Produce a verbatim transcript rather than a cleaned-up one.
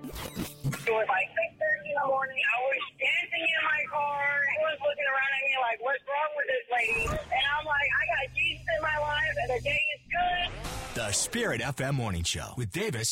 It was like six thirty in the morning. I was dancing in my car. Everyone's looking around at me like, what's wrong with this lady? And I'm like, I got Jesus in my life, and the day is good. The Spirit F M Morning Show with Davis